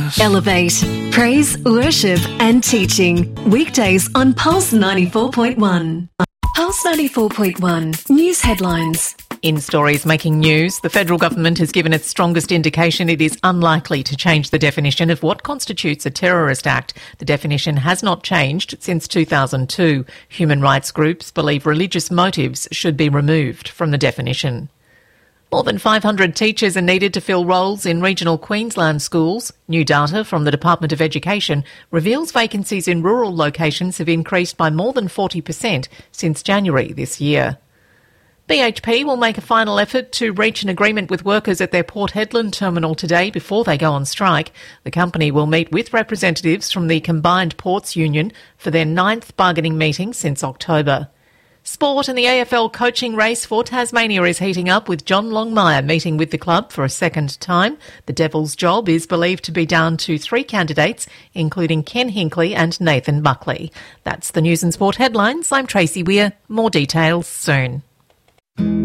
Elevate. Praise, worship and teaching. Weekdays on Pulse 94.1. Pulse 94.1. News headlines. In stories making news, the federal government has given its strongest indication it is unlikely to change the definition of what constitutes a terrorist act. The definition has not changed since 2002. Human rights groups believe religious motives should be removed from the definition. More than 500 teachers are needed to fill roles in regional Queensland schools. New data from the Department of Education reveals vacancies in rural locations have increased by more than 40% since January this year. BHP will make a final effort to reach an agreement with workers at their Port Hedland terminal today before they go on strike. The company will meet with representatives from the Combined Ports Union for their 9th bargaining meeting since October. Sport and the AFL coaching race for Tasmania is heating up, with John Longmire meeting with the club for a second time. The Devils' job is believed to be down to 3 candidates, including Ken Hinkley and Nathan Buckley. That's the News and Sport headlines. I'm Tracy Weir. More details soon.